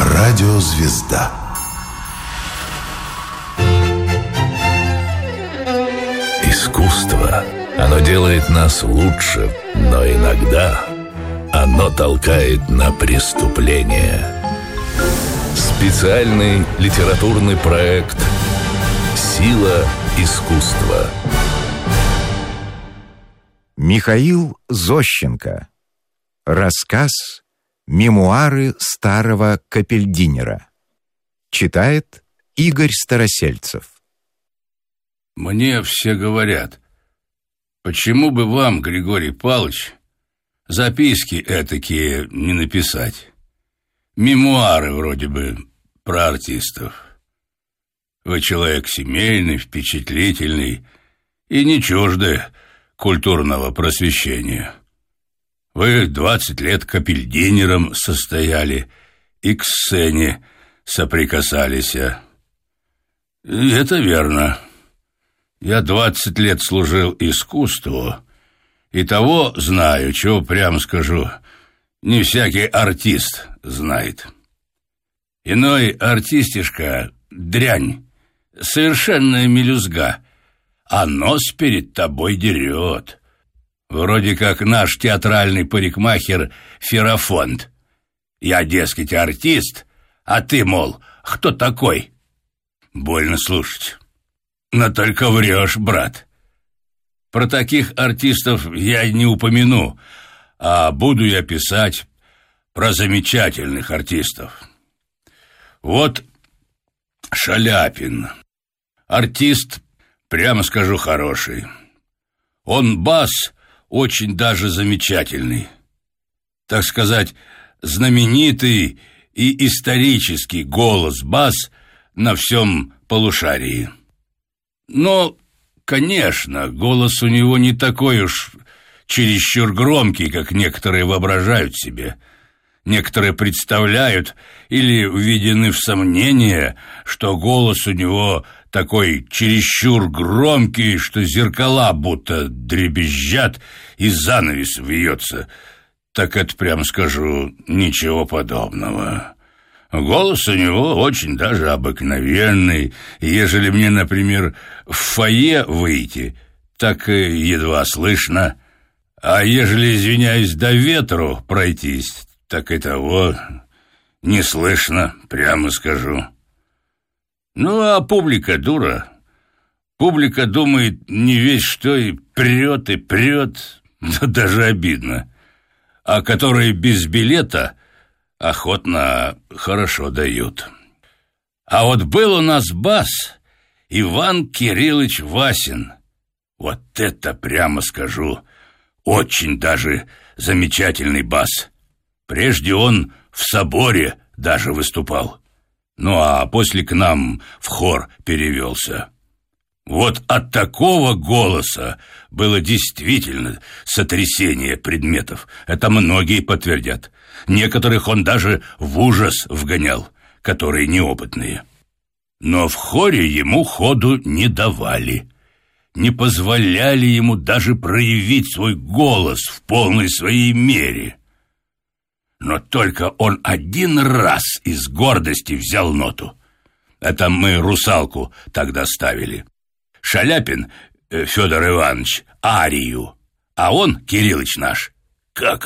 Радиозвезда. Искусство, оно делает нас лучше, но иногда оно толкает на преступление. Специальный литературный проект «Сила искусства». Михаил Зощенко. Рассказ «Мемуары старого капельдинера». Читает Игорь Старосельцев. Мне все говорят: почему бы вам, Григорий Павлович, записки этакие не написать? Мемуары вроде бы про артистов. Вы человек семейный, впечатлительный и не чужды культурного просвещения. Вы 20 лет капельдинером состояли и к сцене соприкасались. И это верно. Я 20 лет служил искусству, и того знаю, чего прямо скажу, не всякий артист знает. Иной артистишка — дрянь, совершенная мелюзга, а нос перед тобой дерет. Вроде как наш театральный парикмахер Ферафонт. Я, дескать, артист, а ты, мол, кто такой? Больно слушать. Но только врешь, брат. Про таких артистов я не упомяну, а буду я писать про замечательных артистов. Вот Шаляпин. Артист, прямо скажу, хороший. Он бас очень даже замечательный. Так сказать, знаменитый и исторический голос-бас на всем полушарии. Но, конечно, голос у него не такой уж чересчур громкий, как некоторые воображают себе. Некоторые представляют или введены в сомнение, что голос у него такой чересчур громкий, что зеркала будто дребезжат и занавес вьется. Так это, прямо скажу, ничего подобного. Голос у него очень даже обыкновенный. Ежели мне, например, в фойе выйти, так едва слышно. А ежели, извиняюсь, до ветру пройтись, так и того не слышно, прямо скажу. Ну, а публика дура. Публика думает не весь что и прет, даже обидно. А которые без билета охотно хорошо дают. А вот был у нас бас Иван Кириллович Васин. Вот это, прямо скажу, очень даже замечательный бас. Прежде он в соборе даже выступал. Ну, а после к нам в хор перевелся. Вот от такого голоса было действительно сотрясение предметов. Это многие подтвердят. Некоторых он даже в ужас вгонял, которые неопытные. Но в хоре ему ходу не давали. Не позволяли ему даже проявить свой голос в полной своей мере. Но только он один раз из гордости взял ноту. Это мы «Русалку» тогда ставили. Шаляпин, Федор Иванович, арию, а он, Кириллыч наш, как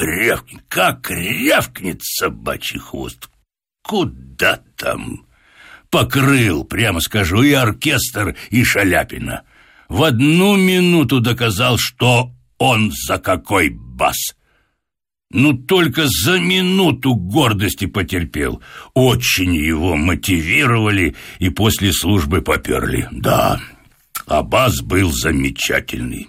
рявкнет собачий хвост. Куда там? Покрыл, прямо скажу, и оркестр, и Шаляпина. В одну минуту доказал, что он за какой бас. Ну, только за минуту гордости потерпел. Очень его мотивировали и после службы поперли. Да, а бас был замечательный.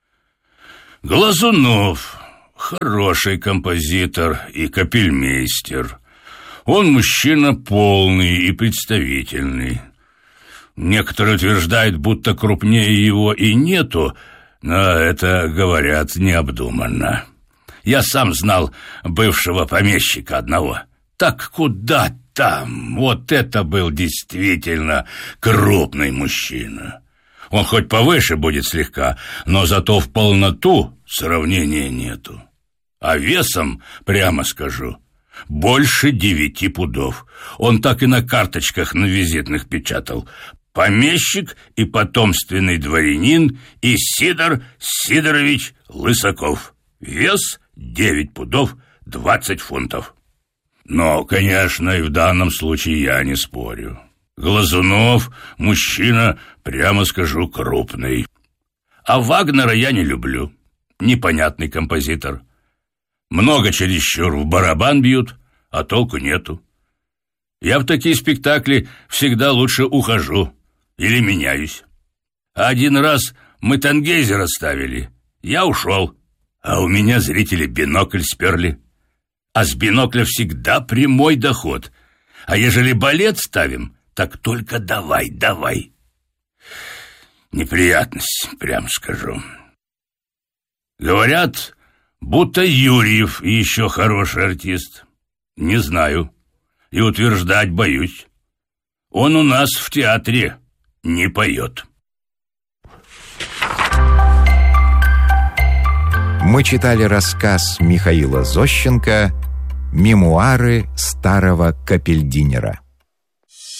Глазунов хороший композитор и капельмейстер. Он мужчина полный и представительный. Некоторые утверждают, будто крупнее его и нету, но это говорят необдуманно. Я сам знал бывшего помещика одного. Так куда там? Вот это был действительно крупный мужчина. Он хоть повыше будет слегка, но зато в полноту сравнения нету. А весом, прямо скажу, Больше 9 пудов. Он так и на карточках на визитных печатал. Помещик и потомственный дворянин Исидор Сидорович Лысаков. Вес 9 пудов 20 фунтов. Но, конечно, и в данном случае я не спорю. Глазунов мужчина, прямо скажу, крупный. А Вагнера я не люблю. Непонятный композитор. Много чересчур в барабан бьют, а толку нету. Я в такие спектакли всегда лучше ухожу или меняюсь. Один раз мы Тангейзера ставили, я ушел, а у меня зрители бинокль сперли. А с бинокля всегда прямой доход. А ежели балет ставим, так только давай. Неприятность, прям скажу. Говорят, будто Юрьев еще хороший артист. Не знаю. И утверждать боюсь. Он у нас в театре не поет. Мы читали рассказ Михаила Зощенко «Мемуары старого капельдинера».